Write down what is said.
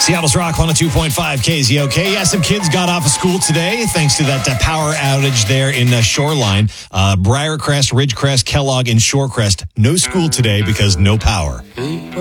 Seattle's Rock 102.5 KZOK. Yeah, some kids got off of school today thanks to that power outage there in Shoreline. Briarcrest, Ridgecrest, Kellogg, and Shorecrest. No school today because no power.